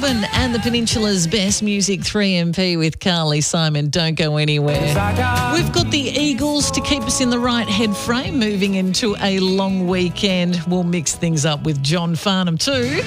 Melbourne and the Peninsula's best music, 3MP with Carly Simon. Don't go anywhere. We've got the Eagles to keep us in the right head frame moving into a long weekend. We'll mix things up with John Farnham too.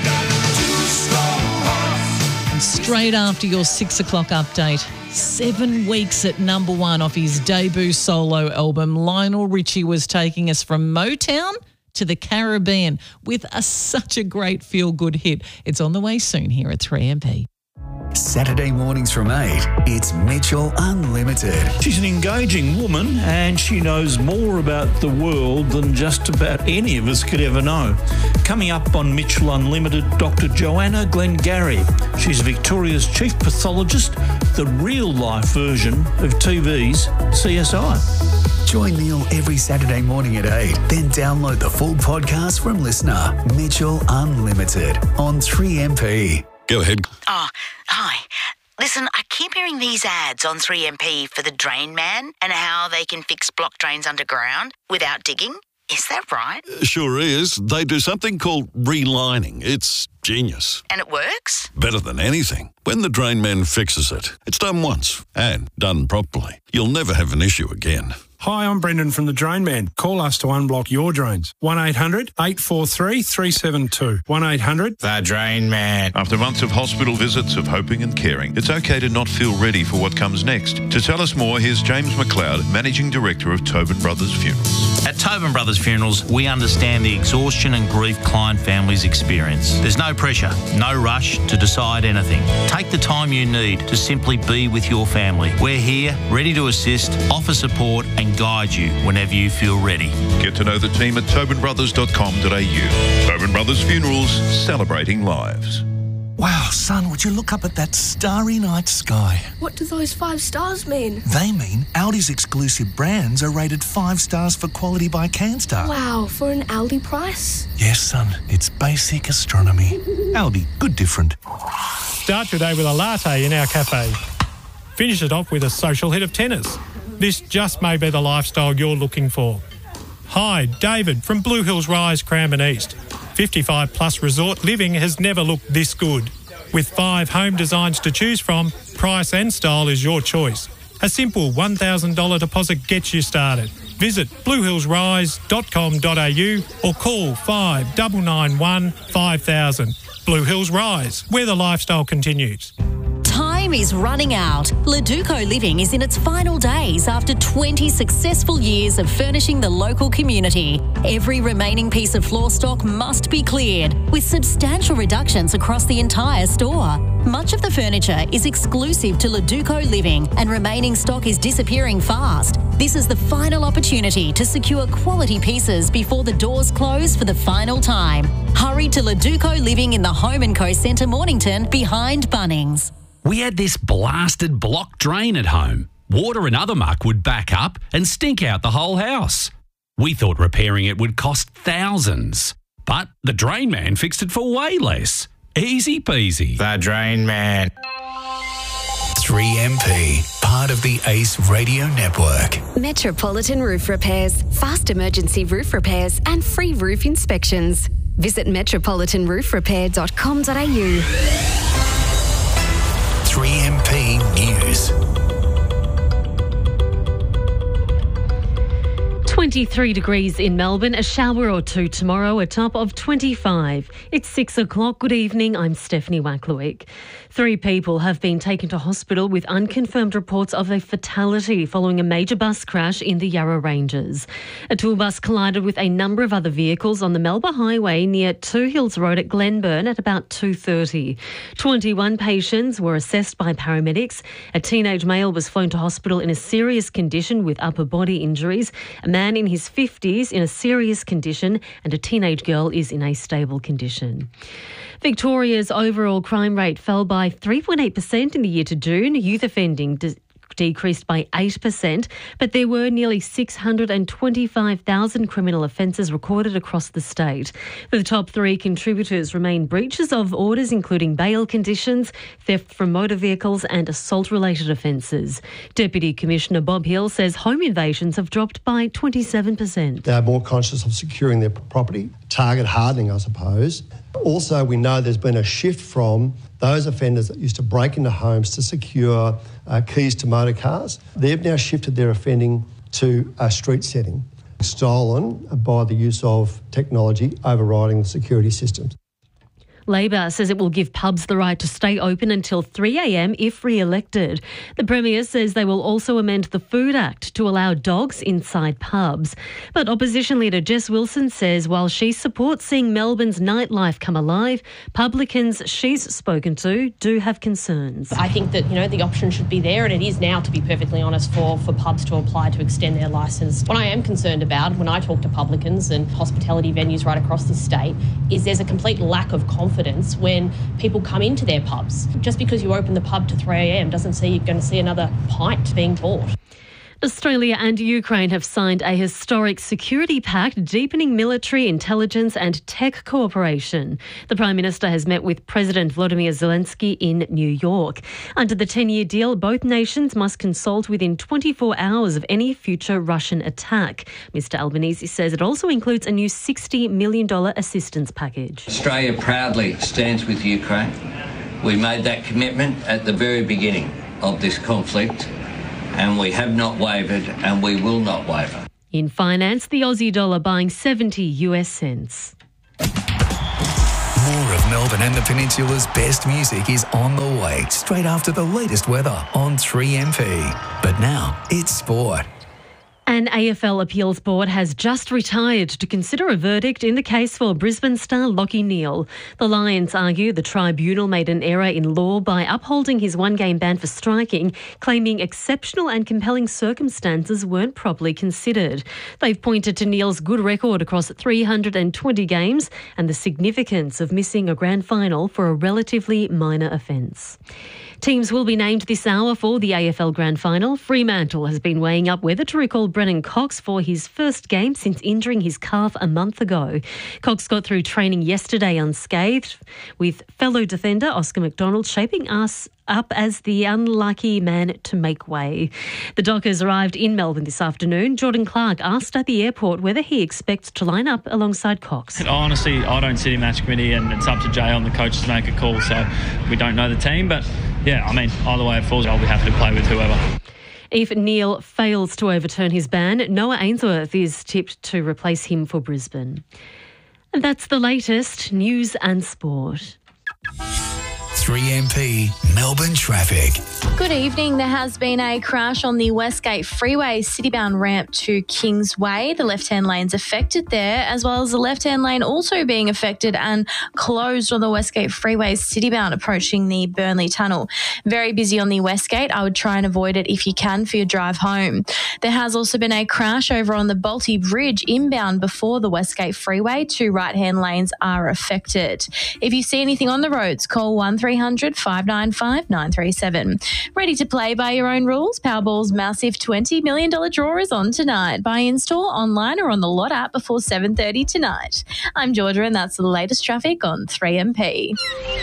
And straight after your 6 o'clock update, 7 weeks at number one off his debut solo album, Lionel Richie was taking us from Motown to the Caribbean with such a great feel-good hit. It's on the way soon here at 3MP. Saturday mornings from 8, it's Mitchell Unlimited. She's an engaging woman and she knows more about the world than just about any of us could ever know. Coming up on Mitchell Unlimited, Dr. Joanna Glengarry. She's Victoria's chief pathologist, the real-life version of TV's CSI. Join Neil every Saturday morning at 8. Then download the full podcast from Listener. Mitchell Unlimited on 3MP. Go ahead. Oh, hi. Listen, I keep hearing these ads on 3MP for the Drain Man and how they can fix blocked drains underground without digging. Is that right? Sure is. They do something called relining. It's genius. And it works? Better than anything. When the Drain Man fixes it, it's done once and done properly. You'll never have an issue again. Hi, I'm Brendan from The Drain Man. Call us to unblock your drains. 1-800-843-372. 1-800... The Drain Man. After months of hospital visits, of hoping and caring, it's okay to not feel ready for what comes next. To tell us more, here's James McLeod, Managing Director of Tobin Brothers Funerals. At Tobin Brothers Funerals, we understand the exhaustion and grief client families experience. There's no pressure, no rush to decide anything. Take the time you need to simply be with your family. We're here, ready to assist, offer support and guide you whenever you feel ready. Get to know the team at tobinbrothers.com.au. Tobin Brothers Funerals, celebrating lives. Wow, son, would you look up at that starry night sky? What do those 5 stars mean? They mean Audi's exclusive brands are rated 5 stars for quality by Canstar. Wow, for an Aldi price? Yes, son, it's basic astronomy. Aldi, good different. Start your day with a latte in our cafe. Finish it off with a social hit of tennis. This just may be the lifestyle you're looking for. Hi, David from Blue Hills Rise, Cranbourne East. 55 plus resort living has never looked this good. With 5 home designs to choose from, price and style is your choice. A simple $1,000 deposit gets you started. Visit bluehillsrise.com.au or call 5991 5000. Blue Hills Rise, where the lifestyle continues. Time is running out. Leduco Living is in its final days after 20 successful years of furnishing the local community. Every remaining piece of floor stock must be cleared, with substantial reductions across the entire store. Much of the furniture is exclusive to Leduco Living and remaining stock is disappearing fast. This is the final opportunity to secure quality pieces before the doors close for the final time. Hurry to Leduco Living in the Home & Co Centre, Mornington, behind Bunnings. We had this blasted block drain at home. Water and other muck would back up and stink out the whole house. We thought repairing it would cost thousands, but the Drain Man fixed it for way less. Easy peasy. The Drain Man. 3MP, part of the ACE Radio Network. Metropolitan Roof Repairs, fast emergency roof repairs and free roof inspections. Visit metropolitanroofrepair.com.au. 3MP News. 23 degrees in Melbourne, a shower or two tomorrow, a top of 25. It's 6 o'clock. Good evening, I'm Stephanie Wacklewick. 3 people have been taken to hospital with unconfirmed reports of a fatality following a major bus crash in the Yarra Ranges. A tour bus collided with a number of other vehicles on the Melba Highway near Two Hills Road at Glenburn at about 2:30. 21 patients were assessed by paramedics. A teenage male was flown to hospital in a serious condition with upper body injuries. A man in his 50s in a serious condition and a teenage girl is in a stable condition. Victoria's overall crime rate fell by 3.8% in the year to June. Youth offending decreased by 8%, but there were nearly 625,000 criminal offences recorded across the state. The top 3 contributors remain breaches of orders, including bail conditions, theft from motor vehicles and assault-related offences. Deputy Commissioner Bob Hill says home invasions have dropped by 27%. They're more conscious of securing their property, target hardening, I suppose. Also, we know there's been a shift from those offenders that used to break into homes to secure keys to motor cars. They've now shifted their offending to a street setting, stolen by the use of technology overriding the security systems. Labor says it will give pubs the right to stay open until 3 a.m. if re-elected. The Premier says they will also amend the Food Act to allow dogs inside pubs. But Opposition Leader Jess Wilson says while she supports seeing Melbourne's nightlife come alive, publicans she's spoken to do have concerns. I think that, the option should be there, and it is now, to be perfectly honest, for pubs to apply to extend their licence. What I am concerned about when I talk to publicans and hospitality venues right across the state is there's a complete lack of confidence when people come into their pubs. Just because you open the pub to 3 a.m. doesn't say you're going to see another pint being bought. Australia and Ukraine have signed a historic security pact deepening military, intelligence and tech cooperation. The Prime Minister has met with President Volodymyr Zelensky in New York. Under the 10-year deal, both nations must consult within 24 hours of any future Russian attack. Mr Albanese says it also includes a new $60 million assistance package. Australia proudly stands with Ukraine. We made that commitment at the very beginning of this conflict, and we have not wavered and we will not waver. In finance, the Aussie dollar buying 70 US cents. More of Melbourne and the Peninsula's best music is on the way straight after the latest weather on 3MP. But now it's sport. An AFL appeals board has just retired to consider a verdict in the case for Brisbane star Lachie Neale. The Lions argue the tribunal made an error in law by upholding his one-game ban for striking, claiming exceptional and compelling circumstances weren't properly considered. They've pointed to Neale's good record across 320 games and the significance of missing a grand final for a relatively minor offence. Teams will be named this hour for the AFL Grand Final. Fremantle has been weighing up whether to recall Brennan Cox for his first game since injuring his calf a month ago. Cox got through training yesterday unscathed, with fellow defender Oscar McDonald shaping us up as the unlucky man to make way. The Dockers arrived in Melbourne this afternoon. Jordan Clark asked at the airport whether he expects to line up alongside Cox. Honestly, I don't sit in match committee and it's up to Jay on the coaches to make a call, so we don't know the team, but yeah, either way it falls, I'll be happy to play with whoever. If Neale fails to overturn his ban, Noah Ainsworth is tipped to replace him for Brisbane. And that's the latest news and sport. 3MP Melbourne traffic. Good evening. There has been a crash on the Westgate Freeway citybound ramp to Kingsway. The left-hand lane's affected there, as well as the left-hand lane also being affected and closed on the Westgate Freeway citybound approaching the Burnley Tunnel. Very busy on the Westgate. I would try and avoid it if you can for your drive home. There has also been a crash over on the Balti Bridge inbound before the Westgate Freeway. 2 right-hand lanes are affected. If you see anything on the roads, call 1300 595 937. Ready to play by your own rules? Powerball's massive $20 million draw is on tonight. Buy in-store, online or on the Lot app before 7:30 tonight. I'm Georgia and that's the latest traffic on 3MP.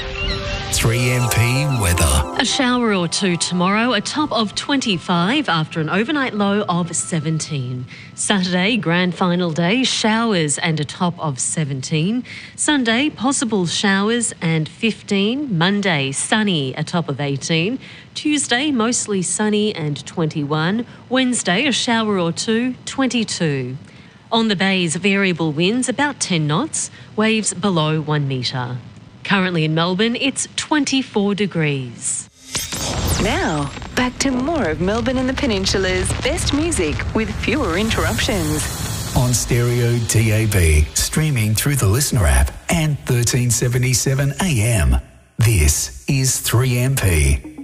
3MP weather. A shower or two tomorrow, a top of 25 after an overnight low of 17. Saturday, grand final day, showers and a top of 17. Sunday, possible showers and 15. Monday, sunny, a top of 18. Tuesday, mostly sunny and 21. Wednesday, a shower or two, 22. On the bays, variable winds about 10 knots, waves below 1 metre. Currently in Melbourne, it's 24 degrees. Now, back to more of Melbourne and the Peninsula's best music with fewer interruptions. On stereo DAB, streaming through the Listener app and 1377 AM. This is 3MP.